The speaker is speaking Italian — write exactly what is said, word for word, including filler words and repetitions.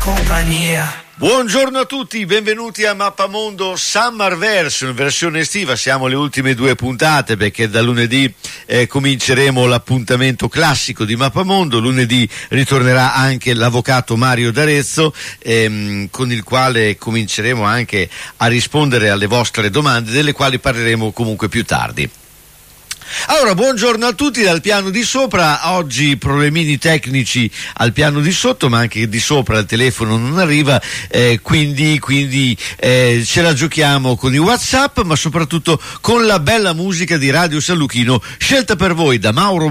compagnia. Buongiorno a tutti, benvenuti a Mappamondo Summer Version, versione estiva. Siamo alle ultime due puntate perché da lunedì eh, cominceremo l'appuntamento classico di Mappamondo. Lunedì ritornerà anche l'avvocato Mario D'Arezzo, ehm, con il quale cominceremo anche a rispondere alle vostre domande, delle quali parleremo comunque più tardi. Allora, buongiorno a tutti dal piano di sopra. Oggi problemini tecnici al piano di sotto, ma anche di sopra il telefono non arriva, eh, quindi, quindi eh, ce la giochiamo con i WhatsApp, ma soprattutto con la bella musica di Radio San Luchino, scelta per voi da Mauro